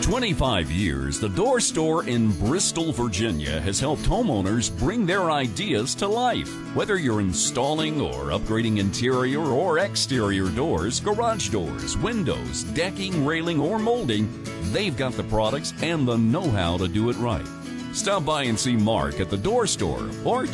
25 years, the Door Store in Bristol, Virginia has helped homeowners bring their ideas to life. Whether you're installing or upgrading interior or exterior doors, garage doors, windows, decking, railing, or molding, they've got the products and the know-how to do it right. Stop by and see Mark at the Door Store or